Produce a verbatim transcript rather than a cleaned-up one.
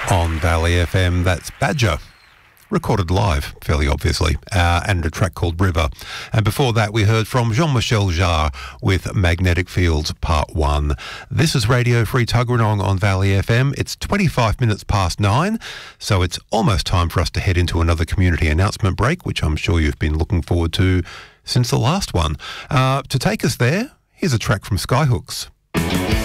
On Valley F M, that's Badger. Recorded live, fairly obviously, uh, and a track called River. And before that, we heard from Jean-Michel Jarre with Magnetic Fields Part one. This is Radio Free Tuggeranong on Valley F M. It's twenty-five minutes past nine, so it's almost time for us to head into another community announcement break, which I'm sure you've been looking forward to since the last one. Uh, to take us there, here's a track from Skyhooks.